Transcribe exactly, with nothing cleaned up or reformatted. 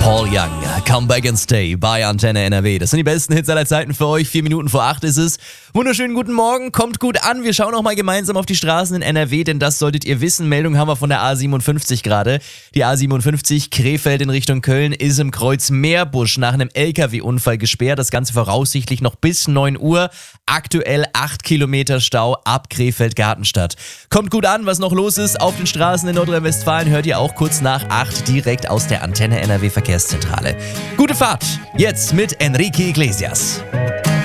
Paul Young, Come Back and Stay bei Antenne N R W. Das sind die besten Hits aller Zeiten für euch. Vier Minuten vor acht ist es. Wunderschönen guten Morgen, kommt gut an. Wir schauen auch mal gemeinsam auf die Straßen in N R W, denn das solltet ihr wissen. Meldung haben wir von der A siebenundfünfzig gerade. Die A siebenundfünfzig Krefeld in Richtung Köln ist im Kreuz Meerbusch nach einem L K W-Unfall gesperrt. Das Ganze voraussichtlich noch bis neun Uhr. Aktuell acht Kilometer Stau ab Krefeld-Gartenstadt. Kommt gut an, was noch los ist auf den Straßen in Nordrhein-Westfalen. Hört ihr auch kurz nach acht direkt aus der Antenne N R W Verkehrszentrale. Gute Fahrt, jetzt mit Enrique Iglesias.